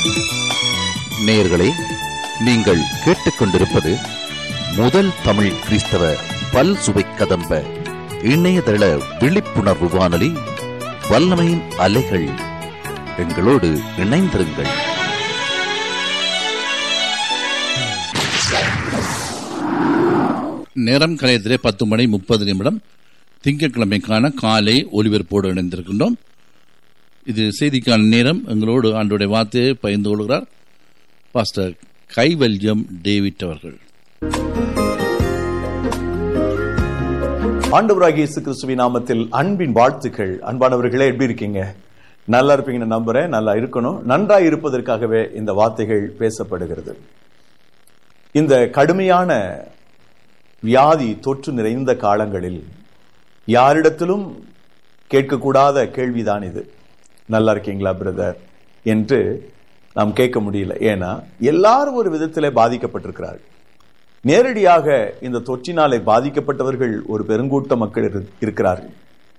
நேயர்களே, நீங்கள் கேட்டுக்கொண்டிருப்பது முதல் தமிழ் கிறிஸ்தவ பல் சுவை கதம்ப இணையதள விழிப்புணர்வு வானொலி வல்லமையின் அலைகள். எங்களோடு இணைந்திருங்கள். நேரம் கலையத்திலே 10:30 திங்கட்கிழமைக்கான காலை ஒலிபரப்போடு இணைந்திருக்கின்றோம். இது செய்திக்கான நேரம். எங்களோடு ஆண்டோடைய வார்த்தையை பகிர்ந்து கொள்கிறார் பாஸ்டர் கைவல்யம் டேவிட் அவர்கள். ஆண்டவராகிய இயேசு கிறிஸ்துவின் நாமத்தில் அன்பின் வாழ்த்துக்கள். அன்பானவர்களே, எப்படி இருக்கீங்க? நல்லா இருப்பீங்கன்னு நம்புறேன். நல்லா இருக்கணும். நன்றாய் இருப்பதற்காகவே இந்த வார்த்தைகள் பேசப்படுகிறது. இந்த கடுமையான வியாதி தொற்று நிறைந்த காலங்களில் யாரிடத்திலும் கேட்கக்கூடாத கேள்விதான் இது. நல்லா இருக்கீங்களா பிரதர் என்று நாம் கேட்க முடியல. ஏன்னா எல்லாரும் ஒரு விதத்திலே பாதிக்கப்பட்டிருக்கிறார்கள். நேரடியாக இந்த தொற்றினாலே பாதிக்கப்பட்டவர்கள் ஒரு பெருங்கூட்ட மக்கள் இருக்கிறார்கள்.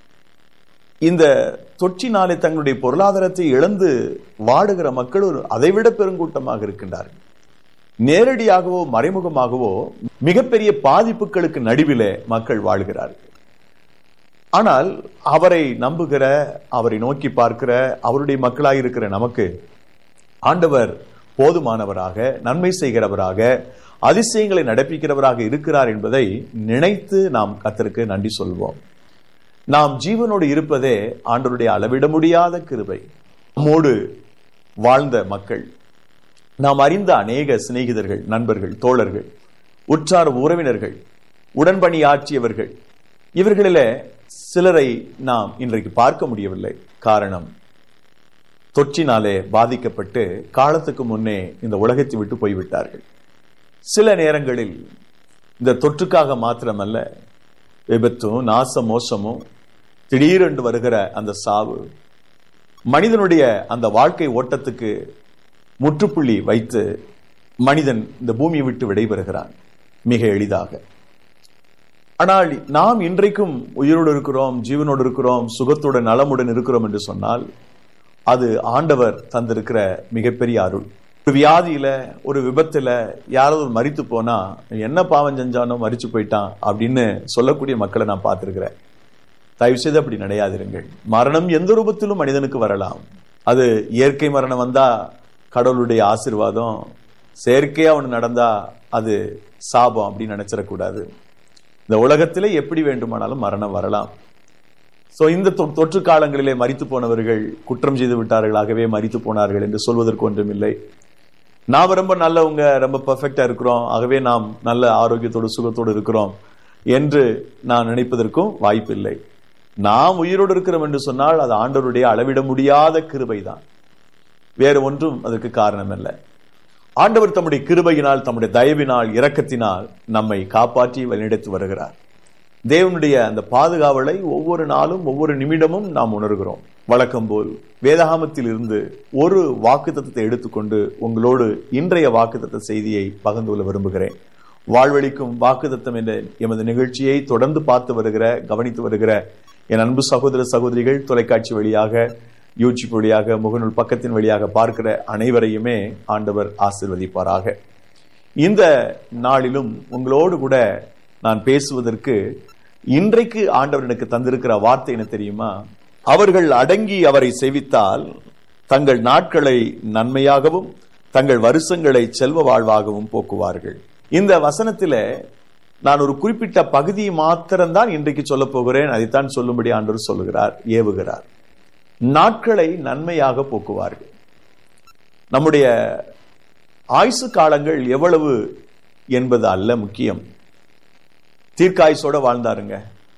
இந்த தொற்றினாலே தங்களுடைய பொருளாதாரத்தை இழந்து வாடுகிற மக்கள் ஒரு அதைவிட பெருங்கூட்டமாக இருக்கின்றார்கள். நேரடியாகவோ மறைமுகமாகவோ மிகப்பெரிய பாதிப்புகளுக்கு நடுவிலே மக்கள் வாழ்கிறார்கள். ஆனால் அவரை நம்புகிற, அவரை நோக்கி பார்க்கிற, அவருடைய மக்களாக இருக்கிற நமக்கு ஆண்டவர் போதுமானவராக, நன்மை செய்கிறவராக, அதிசயங்களை நடப்பிக்கிறவராக இருக்கிறார் என்பதை நினைத்து நாம் கர்த்தருக்கு நன்றி சொல்வோம். நாம் ஜீவனோடு இருப்பதே ஆண்டவருடைய அளவிட முடியாத கிருபை. நம்மோடு வாழ்ந்த மக்கள், நாம் அறிந்த அநேக சிநேகிதர்கள், நண்பர்கள், தோழர்கள், உற்றார் உறவினர்கள், உடன்பணியாற்றியவர்கள், இவர்களிலே சிலரை நாம் இன்றைக்கு பார்க்க முடியவில்லை. காரணம், தொற்றினாலே பாதிக்கப்பட்டு காலத்துக்கு முன்னே இந்த உலகத்தை விட்டு போய்விட்டார்கள். சில நேரங்களில் இந்த தொற்றுக்காக மாத்திரமல்ல, விபத்தும் நாச மோசமும் திடீரென்று வருகிற அந்த சாவு மனிதனுடைய அந்த வாழ்க்கை ஓட்டத்துக்கு முற்றுப்புள்ளி வைத்து மனிதன் இந்த பூமியை விட்டு விடைபெறுகிறான் மிக எளிதாக. ஆனால் நாம் இன்றைக்கும் உயிரோடு இருக்கிறோம், ஜீவனோடு இருக்கிறோம், சுகத்துடன் நலமுடன் இருக்கிறோம் என்று சொன்னால் அது ஆண்டவர் தந்திருக்கிற மிகப்பெரிய அருள். ஒரு வியாதியில, ஒரு விபத்துல யாராவது மரித்து போனா என்ன பாவம் செஞ்சானோ மரிச்சு போயிட்டான் அப்படின்னு சொல்லக்கூடிய மக்களை நான் பார்த்திருக்கிறேன். தயவு செய்து அப்படி நினையாதிருங்கள். மரணம் எந்த ரூபத்திலும் மனிதனுக்கு வரலாம். அது இயற்கை மரணம் வந்தா கடவுளுடைய ஆசீர்வாதம், செயற்கையா ஒன்று நடந்தா அது சாபம் அப்படின்னு நினைச்சிடக்கூடாது. இந்த உலகத்திலே எப்படி வேண்டுமானாலும் மரணம் வரலாம். சோ இந்த தொற்று காலங்களிலே மரித்து போனவர்கள் குற்றம் செய்து விட்டார்களாகவே மரித்து போனார்கள் என்று சொல்வதற்கு ஒன்றும் இல்லை. நாம் ரொம்ப நல்லவங்க, ரொம்ப பெர்ஃபெக்டா இருக்கிறோம், ஆகவே நாம் நல்ல ஆரோக்கியத்தோடு சுகத்தோடு இருக்கிறோம் என்று நான் நினைப்பதற்கும் வாய்ப்பு இல்லை. நாம் உயிரோடு இருக்கிறோம் என்று சொன்னால் அது ஆண்டவருடைய அளவிட முடியாத கிருபைதான், வேறு ஒன்றும் அதற்கு காரணம் அல்ல. ஆண்டவர் தம்முடைய கிருபையினால், தம்முடைய தயவினால், இரக்கத்தினால் நம்மை காப்பாற்றி வழிநடத்தி வருகிறார். தேவனுடைய அந்த பாதுகாவலை ஒவ்வொரு நாளும் ஒவ்வொரு நிமிடமும் நாம் உணர்கிறோம். வழக்கம் போல் வேதாகமத்தில் இருந்து ஒரு வாக்குத்தத்தத்தை எடுத்துக்கொண்டு உங்களோடு இன்றைய வாக்குத்தத்த செய்தியை பகிர்ந்து கொள்ள விரும்புகிறேன். வாழ்வழிக்கும் வாக்குத்தத்தம் என்ற எமது நிகழ்ச்சியை தொடர்ந்து பார்த்து வருகிற, கவனித்து வருகிற என் அன்பு சகோதர சகோதரிகள், தொலைக்காட்சி வழியாக, யூடியூப் வழியாக, முகநூல் பக்கத்தின் வழியாக பார்க்கிற அனைவரையுமே ஆண்டவர் ஆசீர்வதிப்பாராக. இந்த நாளிலும் உங்களோடு கூட நான் பேசுவதற்கு இன்றைக்கு ஆண்டவர் எனக்கு தந்திருக்கிற வார்த்தை என்ன தெரியுமா? அவர்கள் அடங்கி அவரை சேவித்தால் தங்கள் நாட்களை நன்மையாகவும் தங்கள் வருஷங்களை செல்வ வாழ்வாகவும் போக்குவார்கள். இந்த வசனத்தில நான் ஒரு குறிப்பிட்ட பகுதியை மாத்திரம்தான் இன்றைக்கு சொல்ல போகிறேன். அதைத்தான் சொல்லும்படி ஆண்டவர் சொல்லுகிறார், ஏவுகிறார். நாட்களை நன்மையாக போக்குவார்கள். நம்முடைய ஆயுசு காலங்கள் எவ்வளவு என்பது அல்ல முக்கியம். தீர்க்காயுசோட வாழ்ந்தாருங்க.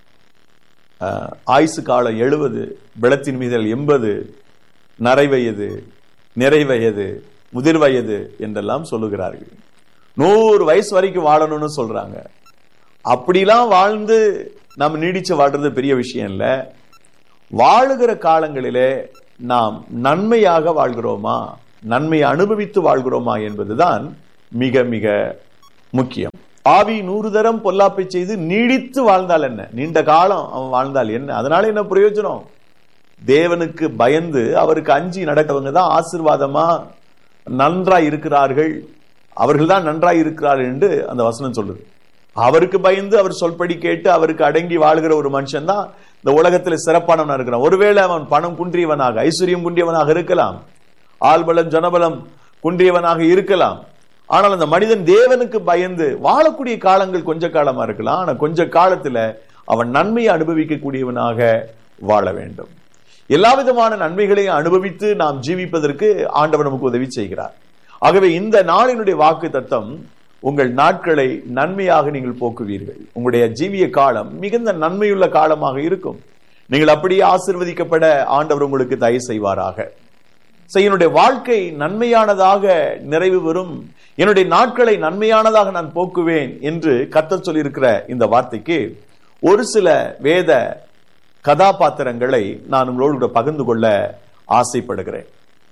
ஆயுசு காலம் 70, பிளத்தின் மீதல் 80, நரைவயது, நிறைவயது, முதிர் வயது என்றெல்லாம் சொல்லுகிறார்கள். 100 வயசு வரைக்கும் வாழணும்னு சொல்றாங்க. அப்படிலாம் வாழ்ந்து நம்ம நீடிச்சு வாழ்றது பெரிய விஷயம் இல்ல. வாழுகிற காலங்களிலே நாம் நன்மையாக வாழ்கிறோமா, நன்மையை அனுபவித்து வாழ்கிறோமா என்பதுதான் மிக மிக முக்கியம். ஆவி 100 தரம் பொல்லாப்பை செய்து நீடித்து வாழ்ந்தால் என்ன, நீண்ட காலம் அவன் வாழ்ந்தால் என்ன, அதனால என்ன பிரயோஜனம்? தேவனுக்கு பயந்து அவருக்கு அஞ்சி நடக்கவங்க தான் ஆசீர்வாதமா நன்றாய் இருக்கிறார்கள், அவர்கள்தான் நன்றாய் இருக்கிறார்கள் என்று அந்த வசனம் சொல்லுது. அவருக்கு பயந்து அவர் சொல்படி கேட்டு அவருக்கு அடங்கி வாழ்கிற ஒரு மனுஷன் தான் இந்த உலகத்தில் சிறப்பானவனா இருக்கிறான். ஒருவேளை அவன் பணம் குன்றியவனாக, ஐஸ்வர்யம் குன்றியவனாக இருக்கலாம், ஆள்பலம் ஜனபலம் குன்றியவனாக இருக்கலாம். ஆனால் அந்த மனிதன் தேவனுக்கு பயந்து வாழக்கூடிய காலங்கள் கொஞ்ச காலமா இருக்கலாம். ஆனா கொஞ்ச காலத்துல அவன் நன்மையை அனுபவிக்கக்கூடியவனாக வாழ வேண்டும். எல்லா விதமான நன்மைகளையும் அனுபவித்து நாம் ஜீவிப்பதற்கு ஆண்டவர் நமக்கு உதவி செய்கிறார். ஆகவே இந்த நாளினுடைய வாக்கு தத்தம், உங்கள் நாட்களை நன்மையாக நீங்கள் போக்குவீர்கள். உங்களுடைய ஜீவிய காலம் மிகுந்த நன்மையுள்ள காலமாக இருக்கும். நீங்கள் அப்படியே ஆசீர்வதிக்கப்பட ஆண்டவர் உங்களுக்கு தயவு செய்வாராக. என்னுடைய வாழ்க்கை நன்மையானதாக நிறைவு பெறும், என்னுடைய நாட்களை நன்மையானதாக நான் போக்குவேன் என்று கர்த்தர் சொல்லியிருக்கிற இந்த வார்த்தைக்கு ஒரு சில வேத கதாபாத்திரங்களை நான் உங்களோடு பகிர்ந்து கொள்ள ஆசைப்படுகிறேன்.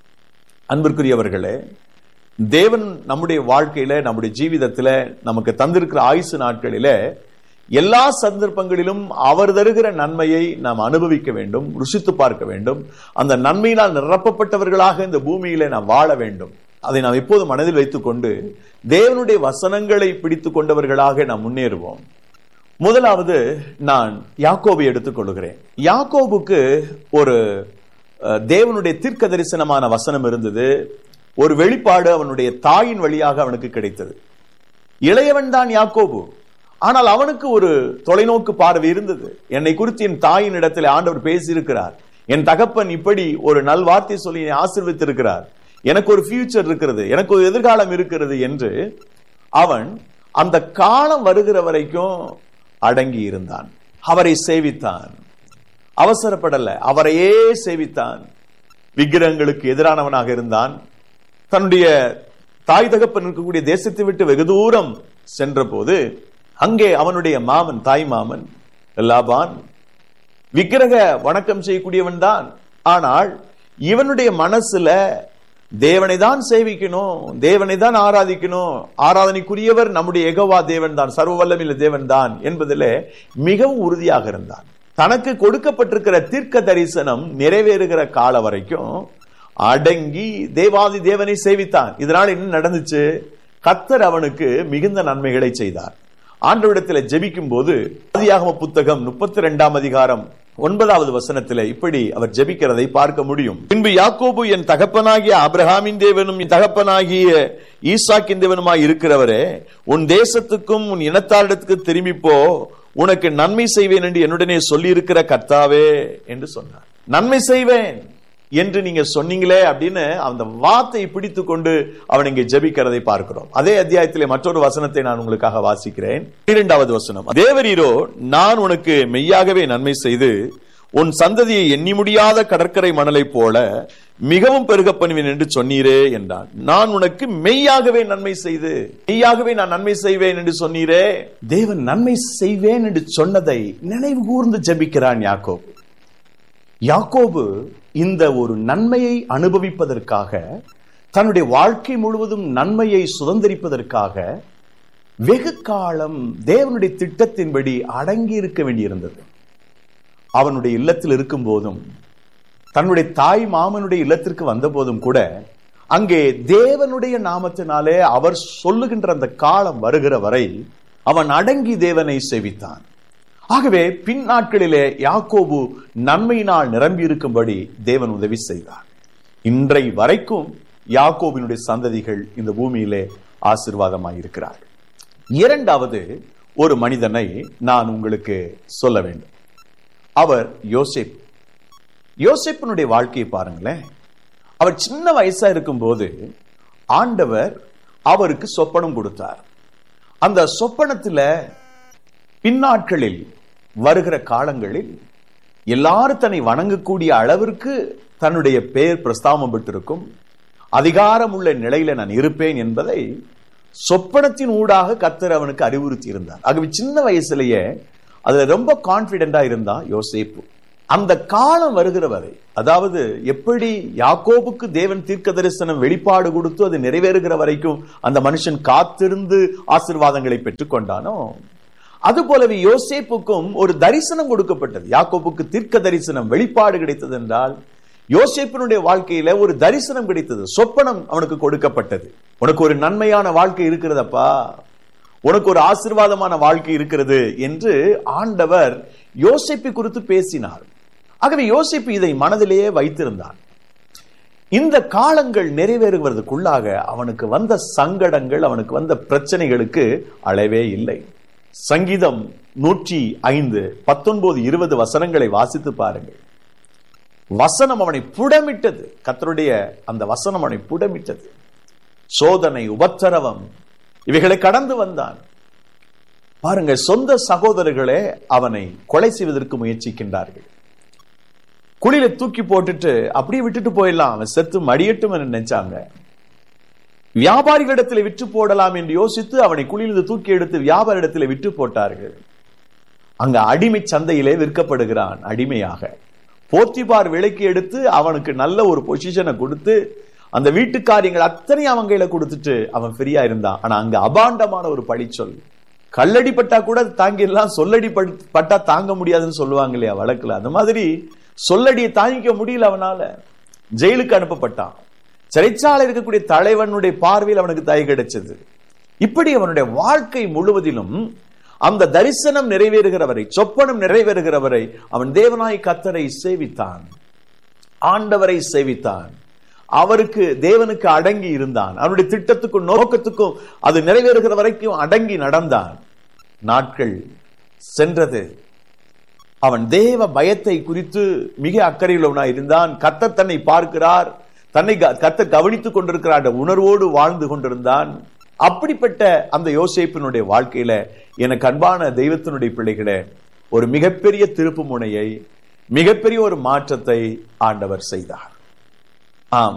அன்பிற்குரியவர்களே, தேவன் நம்முடைய வாழ்க்கையில, நம்முடைய ஜீவிதத்தில நமக்கு தந்திருக்கிற ஆயுசு நாட்களில எல்லா சந்தர்ப்பங்களிலும் அவர் தருகிற நன்மையை நாம் அனுபவிக்க வேண்டும், ருசித்து பார்க்க வேண்டும். அந்த நன்மையினால் நிரப்பப்பட்டவர்களாக இந்த பூமியில நாம் வாழ வேண்டும். அதை நாம் எப்போதும் மனதில் வைத்துக் கொண்டு தேவனுடைய வசனங்களை பிடித்துக் கொண்டவர்களாக நாம் முன்னேறுவோம். முதலாவது நான் யாக்கோபை எடுத்துக் கொள்கிறேன். யாக்கோபுக்கு ஒரு தேவனுடைய தீர்க்க தரிசனமான வசனம் இருந்தது. ஒரு வெளிப்பாடு அவனுடைய தாயின் வழியாக அவனுக்கு கிடைத்தது. இளையவன் தான் யாக்கோபு. ஆனால் அவனுக்கு ஒரு தொலைநோக்கு பார்வை இருந்தது. என்னை குறித்து என் தாயின் இடத்துல ஆண்டவர் பேசியிருக்கிறார், என் தகப்பன் இப்படி ஒரு நல்வார்த்தை சொல்லி ஆசீர்வதித்திருக்கிறார், எனக்கு ஒரு ஃபியூச்சர் இருக்கிறது, எனக்கு ஒரு எதிர்காலம் இருக்கிறது என்று அவன் அந்த காலம் வருகிற வரைக்கும் அடங்கி இருந்தான். அவரை சேவித்தான், அவசரப்படல, அவரையே சேவித்தான். விக்கிரகங்களுக்கு எதிரானவனாக இருந்தான். தன்னுடைய தாய் தகப்பன் இருக்கக்கூடிய தேசத்தை விட்டு வெகு தூரம் சென்ற போது அங்கே அவனுடைய மாமன், தாய் மாமன் லாபான் விக்கிரக வணக்கம் செய்யக்கூடியவன் தான். ஆனால் இவனுடைய மனசுல தேவனை தான் சேவிக்கணும், தேவனை தான் ஆராதிக்கணும், ஆராதனைக்குரியவர் நம்முடைய யெகோவா தேவன் தான், சர்வ வல்லமையுள்ள தேவன் தான் என்பதிலே மிகவும் உறுதியாக இருந்தான். தனக்கு கொடுக்கப்பட்டிருக்கிற தீர்க்க தரிசனம் நிறைவேறுகிற கால வரைக்கும் அடங்கி தேவாதி தேவனை சேவித்தான். இதனால் என்ன நடந்துச்சு? கர்த்தர் அவனுக்கு மிகுந்த நன்மைகளை செய்தார். ஆண்டவரிடத்தில் ஜெபிக்கும் போது ஆதியாகம புத்தகம் 32ஆம் அதிகாரம் 9வது வசனத்திலே இப்படி அவர் ஜெபிக்கிறதை பார்க்க முடியும். பின்பு யாக்கோபு என் தகப்பனாகிய ஆபிரகாமின் தேவனும் என் தகப்பனாகிய ஈசாக்கின் தேவனுமாய் இருக்கிறவரே, உன் தேசத்துக்கும் உன் இனத்தாரிடத்துக்கு திரும்பி போ, உனக்கு நன்மை செய்வேன் என்று என்னுடனே சொல்லி இருக்கிற கர்த்தாவே என்று சொன்னார். நன்மை செய்வேன் என்று நீங்க சொன்னீங்களே அப்படின்னு அந்த வார்த்தையை பிடித்துக் கொண்டு அவன் இங்கே ஜெபிக்கிறதை பார்க்கிறோம். அதே அத்தியாயத்திலே மற்றொரு வசனத்தை நான் உங்களுக்காக வாசிக்கிறேன். 12வது வசனம். தேவரீரோ, நான் உனக்கு மெய்யாகவே நன்மை செய்து உன் சந்ததியை எண்ணி முடியாத கடற்கரை மணலை போல மிகவும் பெருக பண்ணுவேன் என்று சொன்னீரே என்றான். நான் உனக்கு மெய்யாகவே நன்மை செய்து, மெய்யாகவே நான் நன்மை செய்வேன் என்று சொன்னீரே. தேவன் நன்மை செய்வேன் என்று சொன்னதை நினைவு கூர்ந்து ஜெபிக்கிறான் யாக்கோபு. யாக்கோபு இந்த ஒரு நன்மையை அனுபவிப்பதற்காக, தன்னுடைய வாழ்க்கை முழுவதும் நன்மையை சுதந்திரிப்பதற்காக வெகு காலம் தேவனுடைய திட்டத்தின்படி அடங்கி இருக்க வேண்டியிருந்தது. அவனுடைய இல்லத்தில் இருக்கும் போதும், தன்னுடைய தாய் மாமனுடைய இல்லத்திற்கு வந்த போதும் கூட அங்கே தேவனுடைய நாமத்தினாலே அவர் சொல்லுகின்ற அந்த காலம் வருகிற வரை அவன் அடங்கி தேவனை சேவித்தான். ஆகவே பின் நாட்களிலே யாக்கோபு நன்மையினால் நிரம்பி இருக்கும்படி தேவன் உதவி செய்தார். இன்றை வரைக்கும் யாக்கோபினுடைய சந்ததிகள் இந்த பூமியிலே ஆசீர்வாதமாய் இருக்கிறார்கள். இரண்டாவது ஒரு மனிதனை நான் உங்களுக்கு சொல்ல வேண்டும். அவர் யோசேப்பு. யோசேப்பினுடைய வாழ்க்கையை பாருங்களேன். அவர் சின்ன வயசா இருக்கும் போது ஆண்டவர் அவருக்கு சொப்பனம் கொடுத்தார். அந்த சொப்பனத்துல பின்னாட்களில் வருகிற காலங்களில் எல்லாரும் தன்னை வணங்கக்கூடிய அளவிற்கு தன்னுடைய பெயர் பிரஸ்தாபம் பெற்றிருக்கும், அதிகாரம் உள்ள நிலையில நான் இருப்பேன் என்பதை சொப்பனத்தின் ஊடாக கர்த்தர் அவனுக்கு அறிவுறுத்தி இருந்தார். ஆகவே சின்ன வயசுலயே அதுல ரொம்ப கான்பிடென்டா இருந்தா யோசேப்பு. அந்த காலம் வருகிற வரை, அதாவது எப்படி யாக்கோபுக்கு தேவன் தீர்க்க தரிசனம் வெளிப்பாடு கொடுத்து அது நிறைவேறுகிற வரைக்கும் அந்த மனுஷன் காத்திருந்து ஆசீர்வாதங்களை பெற்றுக் கொண்டானோ, அது போலவே யோசேப்புக்கும் ஒரு தரிசனம் கொடுக்கப்பட்டது. யாக்கோபுக்கு தீர்க்க தரிசனம் வெளிப்பாடு கிடைத்தது என்றால் யோசேப்பினுடைய வாழ்க்கையில ஒரு தரிசனம் கிடைத்தது, சொப்பனம் அவனுக்கு கொடுக்கப்பட்டது. உனக்கு ஒரு நன்மையான வாழ்க்கை இருக்கிறதப்பா, உனக்கு ஒரு ஆசீர்வாதமான வாழ்க்கை இருக்கிறது என்று ஆண்டவர் யோசேப்பை குறித்து பேசினார். ஆகவே யோசேப்பு இதை மனதிலேயே வைத்திருந்தான். இந்த காலங்கள் நிறைவேறுவதற்குள்ளாக அவனுக்கு வந்த சங்கடங்கள், அவனுக்கு வந்த பிரச்சனைகளுக்கு அளவே இல்லை. சங்கீதம் 105 19 20 வசனங்களை வாசித்து பாருங்கள். வசனம் அவனை புடமிட்டது. கர்த்தருடைய அந்த வசனம் அவனை புடமிட்டது. சோதனை, உபத்திரவம் இவைகளை கடந்து வந்தான். பாருங்க, சொந்த சகோதரர்களே அவனை கொலை செய்வதற்கு முயற்சிக்கின்றார்கள். குழியில தூக்கி போட்டுட்டு அப்படியே விட்டுட்டு போயிடலாம், அவன் செத்து மடியட்டும் என்று நினைச்சாங்க. வியாபாரிகளிடத்தில் விற்று போடலாம் என்று யோசித்து அவனை குழியிலிருந்து தூக்கி எடுத்து வியாபார இடத்துல விற்று போட்டார்கள். அங்க அடிமை சந்தையிலே விற்கப்படுகிறான் அடிமையாக. போத்திபார் விலைக்கு எடுத்து அவனுக்கு நல்ல ஒரு பொசிஷனை கொடுத்து அந்த வீட்டு காரியங்கள் அத்தனை அவன் கையில கொடுத்துட்டு அவன் ஃப்ரீயா இருந்தான். ஆனா அங்க அபாண்டமான ஒரு பழிச்சொல். கல்லடி பட்டா கூட தாங்கிடலாம், சொல்லடி பட்டா தாங்க முடியாதுன்னு சொல்லுவாங்க இல்லையா வழக்குல, அந்த மாதிரி சொல்லடியை தாங்கிக்க முடியல. அவனால ஜெயிலுக்கு அனுப்பப்பட்டான். சிறைச்சாலை இருக்கக்கூடிய தலைவனுடைய பார்வையில் அவனுக்கு தயை கிடைச்சது. இப்படி அவனுடைய வாழ்க்கை முழுவதிலும் அந்த தரிசனம் நிறைவேறுகிறவரை, சொப்பனம் நிறைவேறுகிறவரை அவன் தேவனாய் கர்த்தரை சேவித்தான், ஆண்டவரை சேவித்தான், அவருக்கு தேவனுக்கு அடங்கி இருந்தான். அவனுடைய திட்டத்துக்கும் நோக்கத்துக்கும் அது நிறைவேறுகிற வரைக்கும் அடங்கி நடந்தான். நாட்கள் சென்றது. அவன் தேவ பயத்தை குறித்து மிக அக்கறையுள்ளவனாய் இருந்தான். கர்த்தர் தன்னை பார்க்கிறார், தன்னை கர்த்தர் கவனித்துக் கொண்டிருக்கிறார் உணர்வோடு வாழ்ந்து கொண்டிருந்தான். அப்படிப்பட்ட அந்த யோசேப்பினுடைய வாழ்க்கையில எனக்கு அன்பான தெய்வத்தினுடைய பிள்ளைகளே, ஒரு மிகப்பெரிய திருப்பு முனையை, மிகப்பெரிய ஒரு மாற்றத்தை ஆண்டவர் செய்தார். ஆம்,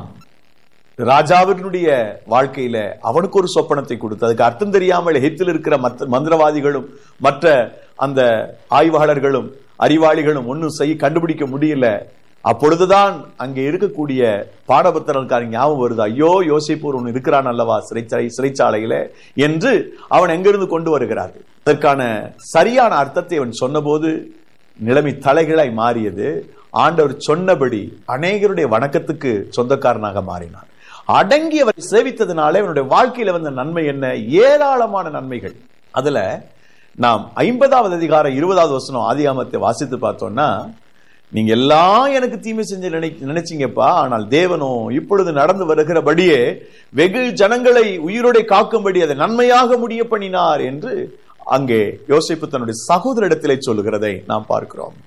ராஜாவினுடைய வாழ்க்கையில அவனுக்கு ஒரு சொப்பனத்தை கொடுத்து, அதுக்கு அர்த்தம் தெரியாமல் எகிப்தில் இருக்கிற மந்திரவாதிகளும் மற்ற அந்த ஆய்வாளர்களும் அறிவாளிகளும் ஒன்னும் கண்டுபிடிக்க முடியல. அப்பொழுதுதான் அங்கே இருக்கக்கூடிய பாடபத்திரக்காரன் ஞாபகம் வருது, ஐயோ யோசேப்பு ஒன்று இருக்கிறான் அல்லவா சிறைச்சாலையில என்று அவன் எங்கிருந்து கொண்டு வருகிறார்கள். அதற்கான சரியான அர்த்தத்தை அவன் சொன்னபோது நிலைமை தலைகளாய் மாறியது. ஆண்டவர் சொன்னபடி அநேகருடைய வணக்கத்துக்கு சொந்தக்காரனாக மாறினார். அடங்கி அவர் சேவித்ததுனாலே அவனுடைய வாழ்க்கையில வந்த நன்மை என்ன? ஏராளமான நன்மைகள். அதுல நாம் 50வது அதிகாரம் 20வது வசனம் ஆதியாகமத்தை வாசித்து பார்த்தோம்னா, நீங்க எல்லாம் எனக்கு தீமை செஞ்சு நினைச்சீங்கப்பா, ஆனால் தேவனோ இப்பொழுது நடந்து வருகிறபடியே வெகு ஜனங்களை உயிரோட காக்கும்படி அதை நன்மையாக முடிய பண்ணினார் என்று அங்கே யோசேப்பு தன்னுடைய சகோதரிடத்திலே சொல்லுகிறதை நாம் பார்க்கிறோம்.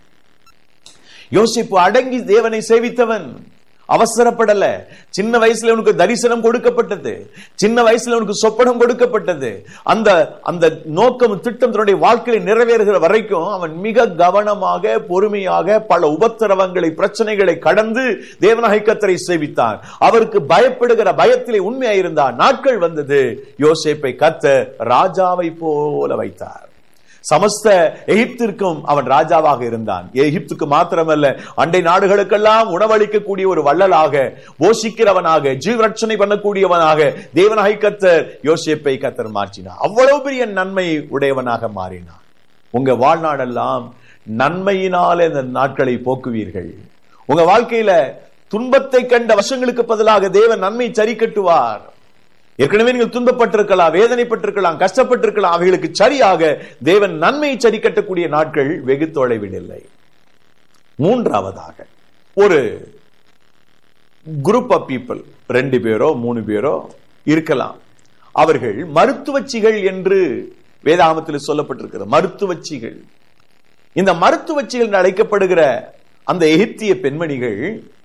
யோசேப்பு அடங்கி தேவனை சேவித்தவன், அவசரப்படல. சின்ன வயசுல உனக்கு தரிசனம் கொடுக்கப்பட்டது, சின்ன வயசுல உனக்கு சொப்பனம் கொடுக்கப்பட்டது. அந்த அந்த நோக்கம் திட்டம் தன்னுடைய வாழ்க்கையை நிறைவேறுகிற வரைக்கும் அவன் மிக கவனமாக பொறுமையாக பல உபத்திரவங்களை பிரச்சனைகளை கடந்து தேவனாகிய கர்த்தரை சேவித்தான். அவருக்கு பயப்படுகிற பயத்திலே உண்மையாயிருந்தான். நாட்கள் வந்தது, யோசேப்பை கர்த்தர் ராஜாவை போல வைத்தார். சமஸ்த எகிப்திற்கும் அவன் ராஜாவாக இருந்தான். எகிப்துக்கு மாத்திரமல்ல, அண்டை நாடுகளுக்கெல்லாம் உணவளிக்கக்கூடிய ஒரு வள்ளலாக, போஷிக்கிறவனாக, ஜீவரட்சணை பண்ணக்கூடியவனாக தேவனாகிய கர்த்தர் யோசேப்பை கர்த்தர் மாற்றினார். அவ்வளவு பெரிய நன்மை உடையவனாக மாறினான். உங்க வாழ்நாளெல்லாம் நன்மையினாலே இந்த நாட்களை போக்குவீர்கள். உங்க வாழ்க்கையில துன்பத்தை கண்ட வருஷங்களுக்கு பதிலாக தேவன் நன்மை சரி கட்டுவார். ஏற்கனவே நீங்கள் துன்பப்பட்டிருக்கலாம், வேதனைப்பட்டிருக்கலாம், கஷ்டப்பட்டிருக்கலாம், அவைகளுக்கு சரியாக தேவன் நன்மையை சரி கட்டக்கூடிய நாட்கள் வெகு தொலைவில் இல்லை. மூன்றாவதாக, ஒரு குரூப் ஆஃப் பீப்புள், 2 பேரோ 3 பேரோ இருக்கலாம். அவர்கள் மருத்துவச்சிகள் என்று வேதாகமத்தில் சொல்லப்பட்டிருக்கிறது. மருத்துவச்சிகள். இந்த மருத்துவச்சிகள் அழைக்கப்படுகிற அந்த எகிப்திய பெண்மணிகள்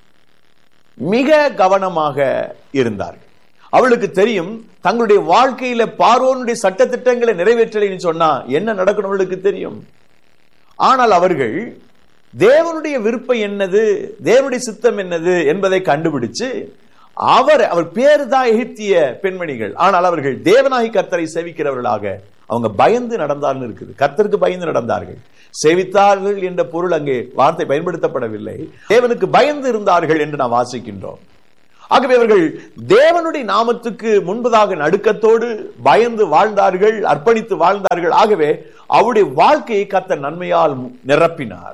மிக கவனமாக இருந்தார்கள். அவளுக்கு தெரியும் தங்களுடைய வாழ்க்கையில பார்வோனுடைய சட்ட திட்டங்களை நிறைவேற்றலைன்னு சொன்னா என்ன நடக்கணும் அவளுக்கு தெரியும். ஆனால் அவர்கள் தேவனுடைய விருப்பம் என்னது, தேவனுடைய சித்தம் என்னது என்பதை கண்டுபிடிச்சு அவர் பேரு தான் எகிப்திய பெண்மணிகள், ஆனால் அவர்கள் தேவனாகிய கர்த்தரை சேவிக்கிறவர்களாக அவங்க பயந்து நடந்தார்கள் இருக்குது. கர்த்தருக்கு பயந்து நடந்தார்கள். சேவித்தார்கள் என்ற பொருள் அங்கே வார்த்தை பயன்படுத்தப்படவில்லை. தேவனுக்கு பயந்து இருந்தார்கள் என்று நாம் வாசிக்கின்றோம். ஆகவே அவர்கள் தேவனுடைய நாமத்துக்கு முன்பதாக நடுக்கத்தோடு பயந்து வாழ்ந்தார்கள், அர்ப்பணித்து வாழ்ந்தார்கள். ஆகவே அவருடைய வாழ்க்கையை கர்த்தர் நன்மையால் நிரப்பினார்.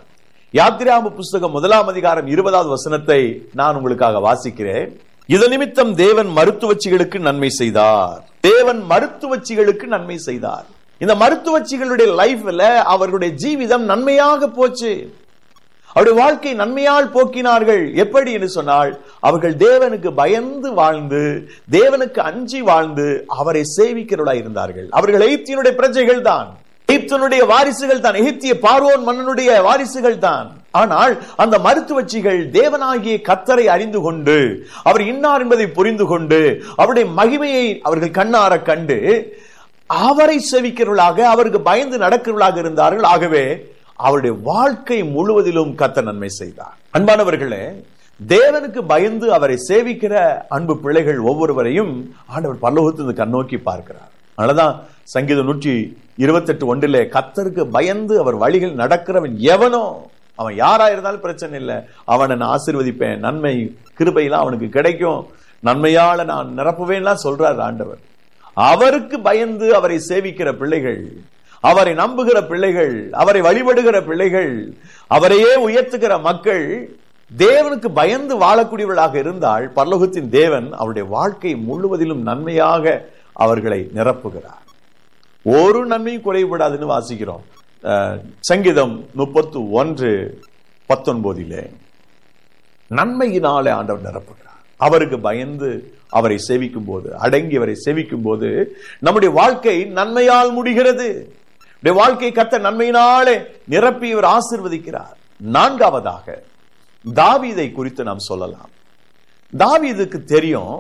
யாத்திராகம புஸ்தகம் 1ஆம் அதிகாரம் 20வது வசனத்தை நான் உங்களுக்காக வாசிக்கிறேன். இது நிமித்தம் தேவன் மருத்துவச்சிகளுக்கு நன்மை செய்தார். தேவன் மருத்துவச்சிகளுக்கு நன்மை செய்தார். இந்த மருத்துவச்சிகளுடைய லைஃப்ல அவர்களுடைய ஜீவிதம் நன்மையாக போச்சு. அவருடைய வாழ்க்கை நன்மையால் போக்கினார்கள். எப்படி என்று சொன்னால், அவர்கள் தேவனுக்கு பயந்து வாழ்ந்து, தேவனுக்கு அஞ்சி வாழ்ந்து, அவரை சேவிக்கிறவர்களாக இருந்தார்கள். அவர்கள் எகிப்தினுடைய பிரஜைகள் தான், எகிப்தினுடைய வாரிசுகள் தான், எகிப்திய பார்வோன் மன்னனுடைய வாரிசுகள் தான். ஆனால் அந்த மருத்துவச்சிகள் தேவனாகிய கர்த்தரை அறிந்து கொண்டு, அவர் இன்னார் என்பதை புரிந்து கொண்டு, அவருடைய மகிமையை அவர்கள் கண்ணார கண்டு அவரை சேவிக்கிறவர்களாக, அவருக்கு பயந்து நடக்கிறவர்களாக இருந்தார்கள். ஆகவே அவருடைய வாழ்க்கை முழுவதிலும் கர்த்தர் நன்மை செய்தார். அன்பானவர்களே, தேவனுக்கு பயந்து அவரை சேவிக்கிற அன்பு பிள்ளைகள் ஒவ்வொருவரையும் ஆண்டவர் பரலோகத்திலிருந்து கண்ணோக்கி பார்க்கிறார். அதனாலதான் சங்கீதம் 128:1 கர்த்தருக்கு பயந்து அவர் வழிகள் நடக்கிறவன் எவனோ, அவன் யாரா இருந்தாலும் பிரச்சனை இல்லை, அவனை நான் ஆசீர்வதிப்பேன், நன்மை கிருபையெல்லாம் அவனுக்கு கிடைக்கும், நன்மையால நான் நிரப்புவேன்லாம் சொல்றார் ஆண்டவர். அவருக்கு பயந்து அவரை சேவிக்கிற பிள்ளைகள், அவரை நம்புகிற பிள்ளைகள், அவரை வழிபடுகிற பிள்ளைகள், அவரையே உயர்த்துகிற மக்கள் தேவனுக்கு பயந்து வாழக்கூடியவர்களாக இருந்தால் பரலோகத்தின் தேவன் அவருடைய வாழ்க்கை முழுவதிலும் நன்மையாக அவர்களை நிரப்புகிறார். ஒரு நன்மையும் குறைபடாதுன்னு வாசிக்கிறோம். சங்கீதம் 31:19 நன்மையினாலே ஆண்டவர் நிரப்புகிறார். அவருக்கு பயந்து அவரை சேவிக்கும் போது, அடங்கி அவரை சேவிக்கும் போது நம்முடைய வாழ்க்கை நன்மையால் முடிகிறது. வாழ்க்கை கர்த்தர் நன்மையினாலே நிரப்பி இவர் ஆசீர்வதிக்கிறார். 4வதாக தாவீதை குறித்து நாம் சொல்லலாம். தாவீதுக்கு தெரியும்,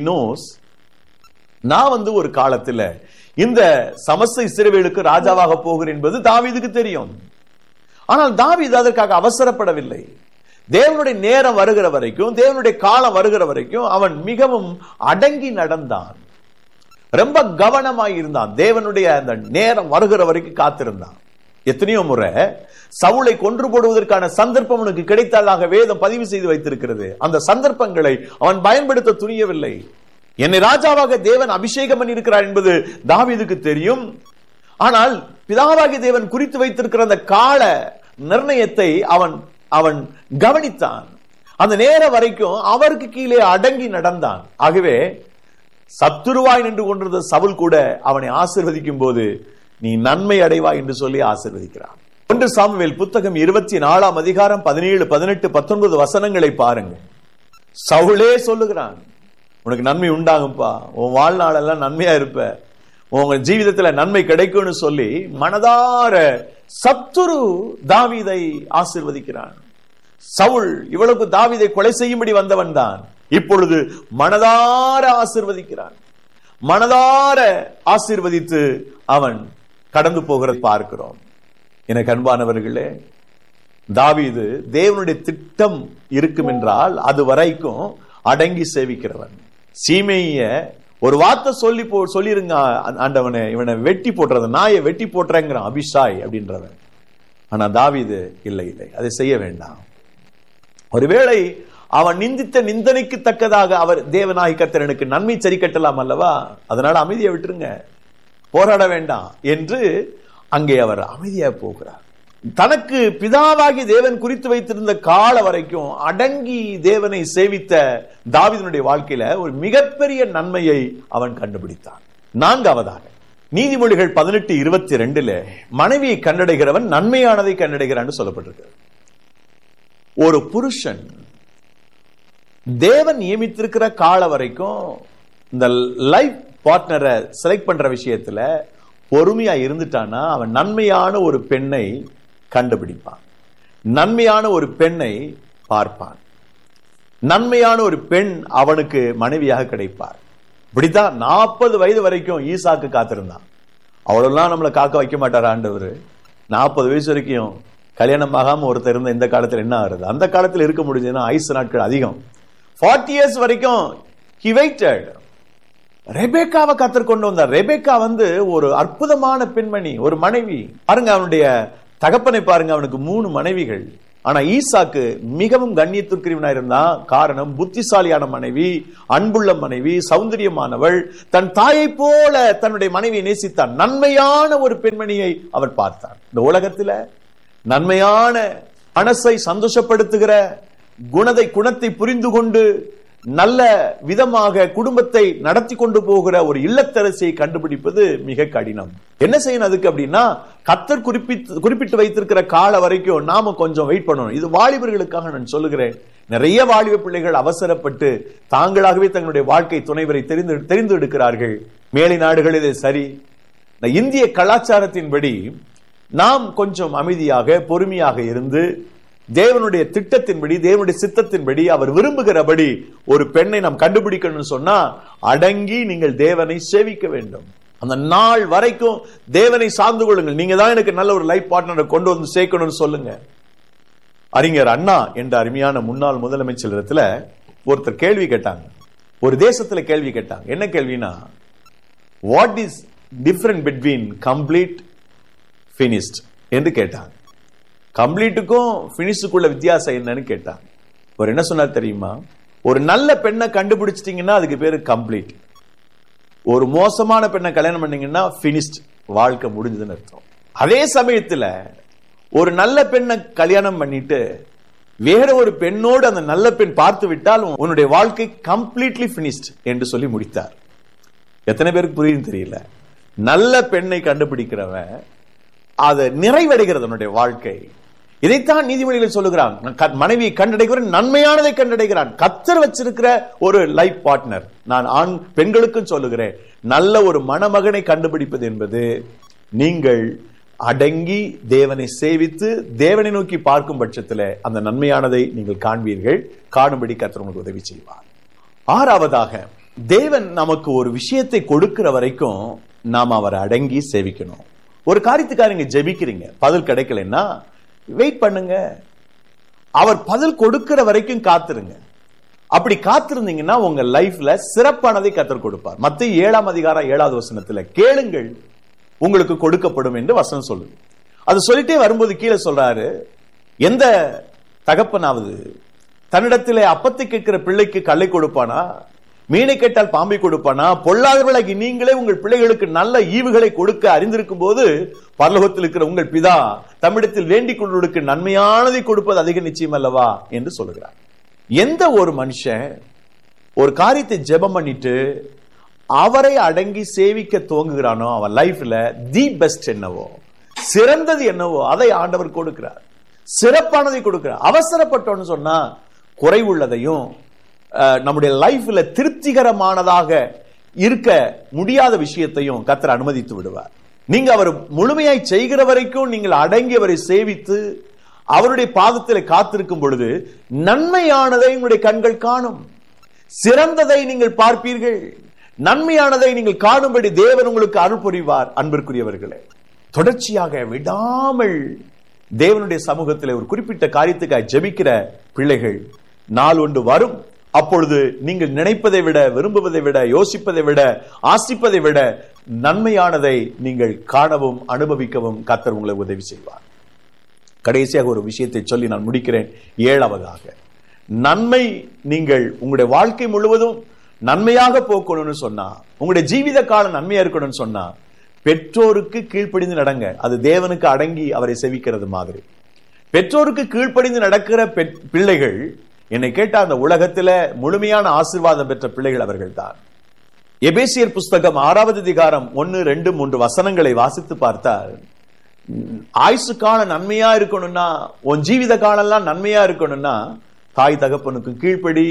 நான் ஒரு காலத்துல இந்த சமஸ்த இஸ்ரவேலுக்கு ராஜாவாக போகிறேன் என்பது தாவீதுக்கு தெரியும். ஆனால் தாவீது அதற்காக அவசரப்படவில்லை. தேவனுடைய நேரம் வருகிற வரைக்கும், தேவனுடைய காலம் வருகிற வரைக்கும் அவன் மிகவும் அடங்கி நடந்தான், ரொம்ப கவனமாய் இருந்தான். தேவனுடைய அந்த நேரம் வருகிற வரைக்கும் காத்திருந்தான். எத்தனையோ முறை சவுலை கொன்று போடுவதற்கான சந்தர்ப்பம் அவனுக்கு கிடைத்ததாக வேதம் பதிவு செய்து வைத்திருக்கிறது. அந்த சந்தர்ப்பங்களை அவன் பயன்படுத்த துணியவில்லை. என்னை ராஜாவாக தேவன் அபிஷேகம் பண்ணியிருக்கிறார் என்பது தாவீதுக்கு தெரியும். ஆனால் பிதாவாகிய தேவன் குறித்து வைத்திருக்கிற அந்த கால நிர்ணயத்தை அவன் கவனித்தான். அந்த நேரம் வரைக்கும் அவருக்கு கீழே அடங்கி நடந்தான். ஆகவே சத்துருவாய் நின்று கொண்டிருந்த சவுல் கூட அவனை ஆசீர்வதிக்கும் போது நீ நன்மை அடைவாய் என்று சொல்லி ஆசீர்வதிக்கிறான். 1 சாமுவேல் புத்தகம் 24ஆம் அதிகாரம் 17, 18, 19 வசனங்களை பாருங்க. சவுலே சொல்லுகிறான், உனக்கு நன்மை உண்டாகும்பா, உன் வாழ்நாளெல்லாம் நன்மையா இருப்ப, உங்க ஜீவிதத்துல நன்மை கிடைக்கும்னு சொல்லி மனதார சத்துரு தாவீதை ஆசீர்வதிக்கிறான். சவுல் இவ்வளவு தாவீதை கொலை செய்யும்படி வந்தவன் தான், இப்பொழுது மனதார ஆசீர்வதிக்கிறான். மனதார ஆசீர்வதித்து அவன் கடந்து போகிறதை பார்க்கிறோம். எனக்கு அன்பானவர்களே, தாவீது தேவனுடைய திட்டம் இருக்கும் என்றால் அது வரைக்கும் அடங்கி சேவிக்கிறவன். சீமைய ஒரு வார்த்தை சொல்லிருங்க ஆண்டவனே, இவனை வெட்டி போட்டுறது, நாயை வெட்டி போட்டுறேங்கிறான் அபிஷாய் அப்படின்றவன். ஆனா தாவீது இல்லை, அதை செய்ய வேண்டாம். ஒருவேளை அவன் நிந்தித்த நிந்தனைக்கு தக்கதாக அவர் தேவனாகி கர்த்தர் எனக்கு நன்மை சரி கட்டலாம் அல்லவா, அதனால அமைதியை விட்டுருங்க, போராட வேண்டாம் என்று அங்கே அவர் அமைதியா போகிறார். தனக்கு பிதாவாகி தேவன் குறித்து வைத்திருந்த கால வரைக்கும் அடங்கி தேவனை சேவித்த தாவீதுடைய வாழ்க்கையில ஒரு மிகப்பெரிய நன்மையை அவன் கண்டுபிடித்தான். 4வதாக நீதிமொழிகள் 18:22 மனைவியை கண்டடைகிறவன் நன்மையானதை கண்டடைகிறான் சொல்லப்பட்டிருக்கு. ஒரு புருஷன் தேவன் நியமித்திருக்கிற கால வரைக்கும் இந்த லைஃப் பார்ட்னரை செலக்ட் பண்ற விஷயத்துல பொறுமையா இருந்துட்டானா அவன் நன்மையான ஒரு பெண்ணை கண்டுபிடிப்பான், நன்மையான ஒரு பெண்ணை பார்ப்பான், நன்மையான ஒரு பெண் அவனுக்கு மனைவியாக கிடைப்பார். இப்படித்தான் 40 வயது வரைக்கும் ஈசாக்கு காத்திருந்தான். அவ்வளவுலாம் நம்மளை காக்க வைக்க மாட்டார் ஆண்டவர். 40 வயசு வரைக்கும் கல்யாணம் ஆகாம ஒருத்தர் இருந்த இந்த காலத்துல என்ன ஆகுது, அந்த காலத்துல இருக்க முடிஞ்சதுன்னா ஆயுசு நாட்கள் அதிகம். 40 years வரைக்கும் he waited. ரெபேக்காவை கத்தர் கொண்டு வந்தார். ரெபேக்கா ஒரு அற்புதமான பெண்மணி, ஒரு மனைவி. பாருங்க, அவனுடைய தகப்பனை பாருங்க, அவனுக்கு 3 மனைவிகள். ஆனா ஈசாக்கு மிகவும் கண்ணியத்திற்குரியவனா இருந்தான். காரணம், புத்திசாலியான மனைவி, அன்புள்ள மனைவி, சௌந்தரியமானவள், தன் தாயை போல தன்னுடைய மனைவியை நேசித்தான். நன்மையான ஒரு பெண்மணியை அவன் பார்த்தான். இந்த உலகத்துல நன்மையான மனசை சந்தோஷப்படுத்துகிற குணத்தை புரிந்து கொண்டு நல்ல விதமாக குடும்பத்தை நடத்தி கொண்டு போகிற ஒரு இல்லத்தரசியை கண்டுபிடிப்பது மிக கடினம். என்ன செய்யணும் அதுக்கு அப்படின்னா, கர்த்தர் குறிப்பிட்டு வைத்திருக்கிற கால வரைக்கும் நாம கொஞ்சம் வெயிட் பண்ணணும். இது வாலிபர்களுக்காக நான் சொல்லுகிறேன். நிறைய வாலிப பிள்ளைகள் அவசரப்பட்டு தாங்களாகவே தங்களுடைய வாழ்க்கை துணைவரை தெரிந்து எடுக்கிறார்கள். மேலை நாடுகளில் சரி, இந்திய கலாச்சாரத்தின்படி நாம் கொஞ்சம் அமைதியாக பொறுமையாக இருந்து தேவனுடைய திட்டத்தின்படி, தேவனுடைய சித்தத்தின்படி, அவர் விரும்புகிறபடி ஒரு பெண்ணை நாம் கண்டுபிடிக்கணும்னு சொன்னா அடங்கி நீங்கள் தேவனை சேவிக்க வேண்டும். அந்த நாள் வரைக்கும் தேவனை சார்ந்து கொள்ளுங்கள். நீங்க தான் எனக்கு நல்ல ஒரு லைஃப் பார்ட்னரை கொண்டு வந்து சேர்க்கணும்னு சொல்லுங்க. அறிஞர் அண்ணா என்ற அருமையான முன்னாள் முதலமைச்சரிடத்துல ஒருத்தர் கேள்வி கேட்டாங்க. ஒரு தேசத்துல கேள்வி கேட்டாங்க. என்ன கேள்வினா, what is different between complete finished என்று கேட்டாங்க. கம்ப்ளீட்டுக்கும் பினிஷுக்குள்ள வித்தியாசம் என்னன்னு கேட்டாங்க. ஒரு என்ன சொன்னார் தெரியுமா? ஒரு நல்ல பெண்ணை கண்டுபிடிச்சிட்டீங்கன்னா அதுக்கு பேரு கம்ப்ளீட். ஒரு மோசமான பெண்ணை கல்யாணம் பண்ணீங்கன்னா பினிஷ்ட், வாழ்க்கை முடிஞ்சதுன்னு அர்த்தம். அதே சமயத்துல ஒரு நல்ல பெண்ணை கல்யாணம் பண்ணிட்டு வேற ஒரு பெண்ணோடு அந்த நல்ல பெண் பார்த்து விட்டால் உன்னுடைய வாழ்க்கை கம்ப்ளீட்லி பினிஷ்ட் என்று சொல்லி முடித்தார். எத்தனை பேருக்கு புரியுதுன்னு தெரியல. நல்ல பெண்ணை கண்டுபிடிக்கிறவன் அது நிறைவடைகிறது அவனுடைய வாழ்க்கை. இதைத்தான் நீதிமொழிகள் சொல்லுகிறான். மனைவியை கண்டடைகிறவன் நன்மையானதை கண்டடைகிறான். கர்த்தர் வச்சிருக்கிற ஒரு லைஃப் பார்ட்னர். நான் ஆண் பெண்களுக்கும் சொல்லுகிறேன், நல்ல ஒரு மணமகனை கண்டுபிடிப்பது என்பது நீங்கள் அடங்கி தேவனை சேவித்து தேவனை நோக்கி பார்க்கும் பட்சத்தில் அந்த நன்மையானதை நீங்கள் காண்பீர்கள். காணும்படி கர்த்தர் உங்களுக்கு உதவி செய்வார். ஆறாவதாக, தேவன் நமக்கு ஒரு விஷயத்தை கொடுக்கிற வரைக்கும் நாம் அவரை அடங்கி சேவிக்கணும். ஒரு காரியத்துக்காக நீங்க ஜெபிக்கிறீங்க, பதில் கிடைக்கலன்னா வெயிட் பண்ணுங்க. அவர் பதில் கொடுக்கிற வரைக்கும் காத்திருங்க. அப்படி காத்திருந்தீங்கன்னா உங்க லைஃப்ல சிறப்பானதை கர்த்தர் கொடுப்பார். மத்தேயு 7ஆம் அதிகாரம் 7வது வசனத்துல கேளுங்கள் உங்களுக்கு கொடுக்கப்படும் என்று வசனம் சொல்லுது. அது சொல்லிட்டே வரும்போது கீழே சொல்றாரு, எந்த தகப்பனாவது தன்னிடத்திலே அப்பத்தை கேட்கிற பிள்ளைக்கு கல்லை கொடுப்பானா? மீனை கேட்டால் பாம்பை கொடுப்பானா? பொல்லாதவர்களாகி நீங்களே உங்கள் பிள்ளைகளுக்கு நல்ல ஈவுகளை கொடுக்க அறிந்திருக்கும் போது பரலோகத்தில் இருக்கிற உங்கள் பிதா தம்மிடத்தில் வேண்டிக் கொள்வதற்கு நன்மையானதை கொடுப்பது அதிக நிச்சயம் அல்லவா என்று சொல்லுகிறார். எந்த ஒரு மனுஷன் ஒரு காரியத்தை ஜெபம் பண்ணிட்டு அவரை அடங்கி சேவிக்க துவங்குகிறானோ அவன் லைஃப்ல தி பெஸ்ட் என்னவோ, சிறந்தது என்னவோ அதை ஆண்டவர் கொடுக்கிறார். சிறப்பானதை கொடுக்கிறார். அவசரப்பட்டோன்னு சொன்னா குறைவுள்ளதையும் நம்முடைய லைஃப்ல திருப்திகரமானதாக இருக்க முடியாத விஷயத்தையும் கர்த்தர் அனுமதித்து விடுவார். நீங்க அவர் முழுமையாய் செய்கிற வரைக்கும் நீங்கள் அடங்கி அவரை சேவித்து அவருடைய பாதத்தில் காத்திருக்கும் பொழுது நன்மையானதை உங்களுடைய கண்கள் காணும். சிறந்ததை நீங்கள் பார்ப்பீர்கள். நன்மையானதை நீங்கள் காணும்படி தேவன் உங்களுக்கு அருள் புரிவார். அன்பிற்குரியவர்களே, தொடர்ச்சியாக விடாமல் தேவனுடைய சமூகத்தில் ஒரு குறிப்பிட்ட காரியத்துக்காக ஜெபிக்கிற பிள்ளைகள் நாள் ஒன்று வரும். அப்பொழுது நீங்கள் நினைப்பதை விட, விரும்புவதை விட, யோசிப்பதை விட, ஆசிப்பதை விட நன்மையானதை நீங்கள் காணவும் அனுபவிக்கவும் கர்த்தர் உங்களை உதவி செய்வார். கடைசியாக ஒரு விஷயத்தை சொல்லி நான் முடிக்கிறேன். 7வதாக, நன்மை நீங்கள் உங்களுடைய வாழ்க்கை முழுவதும் நன்மையாக போக்கணும்னு சொன்னா, உங்களுடைய ஜீவித காலம் நன்மையா இருக்கணும்னு சொன்னா, பெற்றோருக்கு கீழ்ப்படிந்து நடங்க. அது தேவனுக்கு அடங்கி அவரை செவிக்கிறது மாதிரி. பெற்றோருக்கு கீழ்ப்படிந்து நடக்கிற பிள்ளைகள், என்னை கேட்ட அந்த உலகத்துல முழுமையான ஆசீர்வாதம் பெற்ற பிள்ளைகள் அவர்கள் தான். எபேசியர் புஸ்தகம் 6வது அதிகாரம் 1, 2, 3 வசனங்களை வாசித்து பார்த்தால், ஆயுசு காலம் நன்மையா இருக்கணும்னா, உன் ஜீவித காலம்லாம் நன்மையா இருக்கணும்னா தாய் தகப்பனுக்கு கீழ்ப்படி,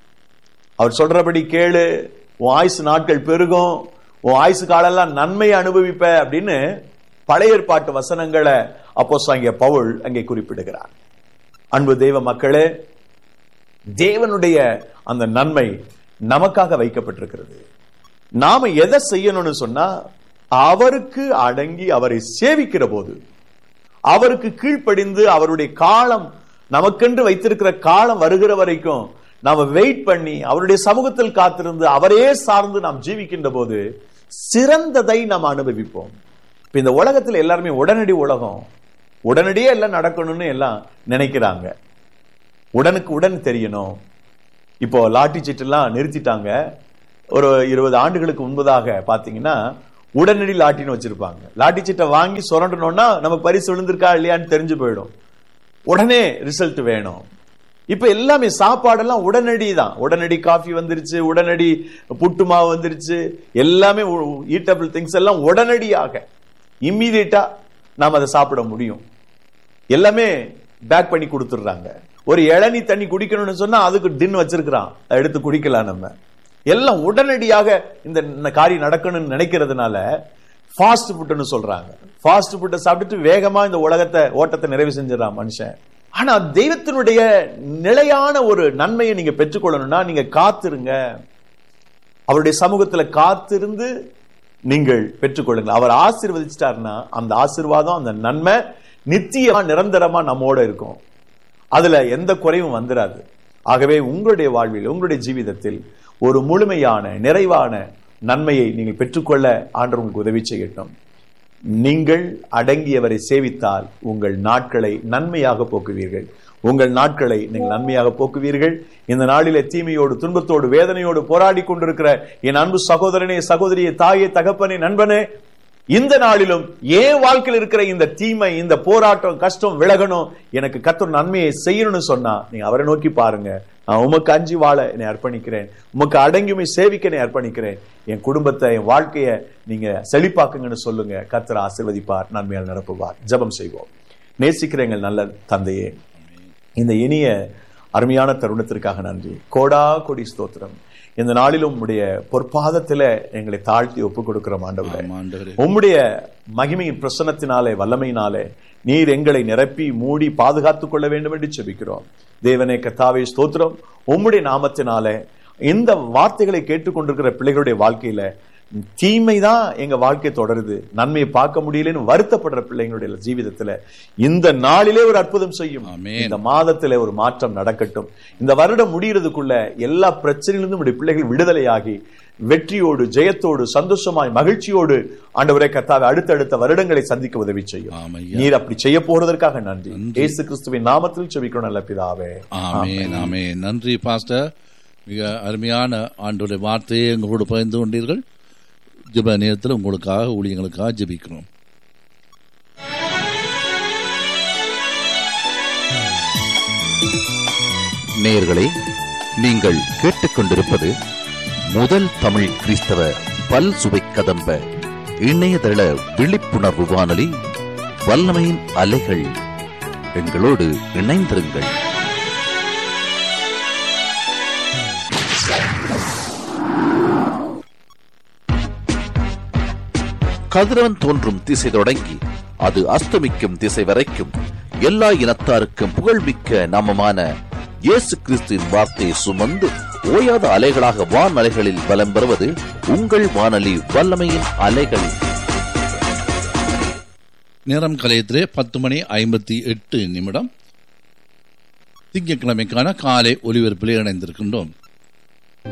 அவர் சொல்றபடி கேளு, உன் ஆயுசு நாட்கள் பெருகும், உன் ஆயுசு காலம்லாம் நன்மையை அனுபவிப்ப அப்படின்னு பழைய ஏற்பாட்டு வசனங்களை அப்போஸ்தலனாகிய பவுல் அங்கே குறிப்பிடுகிறார். அன்பு தெய்வ மக்களே, தேவனுடைய அந்த நன்மை நமக்காக வைக்கப்பட்டிருக்கிறது. நாம எதை செய்யணும்னு சொன்னா, அவருக்கு அடங்கி அவரை சேவிக்கிற போது, அவருக்கு கீழ்ப்படிந்து அவருடைய காலம் நமக்கென்று வைத்திருக்கிற காலம் வருகிற வரைக்கும் நாம வெயிட் பண்ணி அவருடைய சமூகத்தில் காத்திருந்து அவரே சார்ந்து நாம் ஜீவிக்கின்ற போது சிறந்ததை நாம் அனுபவிப்போம். இப்ப இந்த உலகத்தில் எல்லாருமே உடனடி உலகம், உடனடியே எல்லாம் நடக்கணும்னு எல்லாம் நினைக்கிறாங்க. உடனுக்கு உடன் தெரியணும். இப்போ லாட்டி சீட்டெல்லாம் நிறுத்திட்டாங்க. ஒரு 20 ஆண்டுகளுக்கு முன்பதாக பாத்தீங்கன்னா உடனடி லாட்டின்னு வச்சிருப்பாங்க. லாட்டி சீட்டை வாங்கி சுரண்டணும்னா நமக்கு பரிசு விழுந்திருக்கா இல்லையான்னு தெரிஞ்சு போயிடும். உடனே ரிசல்ட் வேணும். இப்ப எல்லாமே சாப்பாடெல்லாம் உடனடி தான். உடனடி காஃபி வந்துருச்சு, உடனடி புட்டு மாவு வந்துருச்சு, எல்லாமே ஈட்டபிள் திங்ஸ் எல்லாம் உடனடியாக இம்மீடியட்டா நாம அதை சாப்பிட முடியும். எல்லாமே பேக் பண்ணி கொடுத்துடுறாங்க. ஒரு இளநீ தண்ணி குடிக்கணும்னு சொன்னா அதுக்கு டின் வச்சிருக்கிறான், எடுத்து குடிக்கலாம். நம்ம எல்லாம் உடனடியாக இந்த காரியம் நடக்கணும்னு நினைக்கிறதுனால ஃபாஸ்ட் ஃபுட்னு சொல்றாங்க. ஃபாஸ்ட் ஃபுட்டை சாப்பிட்டுட்டு வேகமா இந்த உலகத்தை ஓட்டத்தை நிறைவு செஞ்சிடறான் மனுஷன். ஆனா தெய்வத்தினுடைய நிலையான ஒரு நன்மையை நீங்க பெற்றுக்கொள்ளணும்னா நீங்க காத்திருங்க. அவருடைய சமூகத்துல காத்திருந்து நீங்கள் பெற்றுக்கொள்ளுங்க. அவர் ஆசீர்வதிச்சிட்டாருன்னா அந்த ஆசீர்வாதம், அந்த நன்மை நித்தியமா நிரந்தரமா நம்மோட இருக்கும். அதுல எந்த குறைவும் வந்துடாது. ஆகவே உங்களுடைய வாழ்வில், உங்களுடைய ஜீவிதத்தில் ஒரு முழுமையான நிறைவான நன்மையை நீங்கள் பெற்றுக்கொள்ள ஆண்டவர் உங்களுக்கு உதவி செய்யட்டும். நீங்கள் அடங்கியவரை சேவித்தால் உங்கள் நாட்களை நன்மையாக போக்குவீர்கள். உங்கள் நாட்களை நீங்கள் நன்மையாக போக்குவீர்கள். இந்த நாளிலே தீமையோடு, துன்பத்தோடு, வேதனையோடு போராடி கொண்டிருக்கிற என் அன்பு சகோதரனே, சகோதரியே, தாயே, தகப்பனே, நண்பனே, இந்த நாளிலும் ஏன் வாழ்க்கையில் இருக்கிற இந்த தீமை, இந்த போராட்டம், கஷ்டம் விலகணும், எனக்கு கர்த்தர் நன்மையை செய்யணும்னு சொன்னா நீங்க அவரை நோக்கி பாருங்க. நான் உமக்கு அஞ்சி வாழ என்னை அர்ப்பணிக்கிறேன், உமக்கு அடங்கியுமே சேவிக்க என்னை அர்ப்பணிக்கிறேன், என் குடும்பத்தை, என் வாழ்க்கையை நீங்க செழிப்பாக்குங்கன்னு சொல்லுங்க. கர்த்தர் ஆசீர்வதிப்பார், நன்மையால் நிரப்புவார். ஜெபம் செய்வோம். நேசிக்கிற எங்கள் நல்ல தந்தையே, இந்த இனிய அருமையான தருணத்திற்காக நன்றி. கோடா கோடி ஸ்தோத்திரம். இந்த நாளிலும் உம்முடைய பொற்பாதத்தில எங்களை தாழ்த்தி ஒப்புக் கொடுக்கிறோம் ஆண்டவரே. உம்முடைய மகிமையின் பிரசன்னத்தினாலே, வல்லமையினாலே நீர் எங்களை நிரப்பி மூடி பாதுகாத்துக் கொள்ள வேண்டும் என்று ஜெபிக்கிறோம். தேவனே, கர்த்தாவே ஸ்தோத்திரம். உம்முடைய நாமத்தினாலே இந்த வார்த்தைகளை கேட்டுக்கொண்டிருக்கிற பிள்ளைகளுடைய வாழ்க்கையில தீமைதான் எங்க வாழ்க்கை தொடருது, நன்மையை பார்க்க முடியலன்னு வருத்தப்படுற பிள்ளைங்களுடைய ஜீவிதத்துல இந்த நாளிலே ஒரு அற்புதம் செய்யும். இந்த மாதத்திலே ஒரு மாற்றம் நடக்கட்டும். இந்த வருடம் முடிகிறதுக்குள்ள எல்லா பிரச்சனையிலிருந்தும் நம்முடைய பிள்ளைகள் விடுதலையாகி வெற்றியோடு, ஜெயத்தோடு, சந்தோஷமாய், மகிழ்ச்சியோடு ஆண்டவரே கர்த்தாவே அடுத்தடுத்த வருடங்களை சந்திக்க உதவி செய்யும். நீர் அப்படி செய்ய போறதற்காக நன்றி. இயேசு கிறிஸ்துவின் நாமத்தில் ஜெபிக்கிறோம் நல்ல பிதாவே. ஆமென், ஆமென். நன்றி பாஸ்டர். மிக அருமையான ஆண்டவருடைய வார்த்தையை எங்களோடு பகிர்ந்து கொண்டீர்கள். ஜெப நேரத்தில் உங்களுக்காக, ஊழியங்களுக்காக ஜெபிக்கிறோம். நேயர்களே, நீங்கள் கேட்டுக்கொண்டிருப்பது முதல் தமிழ் கிறிஸ்தவ பல் சுவை கதம்ப இணையதள விழிப்புணர்வு வானொலி, வல்லமையின் அலைகள். எங்களோடு இணைந்திருங்கள். கதிரவன் தோன்றும் திசை தொடங்கி அது அஸ்தமிக்கும் திசை வரைக்கும் எல்லா இனத்தாருக்கும் புகழ்மிக்க நாமமான இயேசு கிறிஸ்துவின் வார்த்தையை சுமந்து ஓயாத அலைகளாக வான் அலைகளில் வலம் பெறுவது உங்கள் வானொலி வல்லமையின் அலைகள். நேரம் கலையத்திலே 10:58 திங்கட்கிழமைக்கான காலை ஒலிபரப்பிலே இணைந்திருக்கின்றோம்.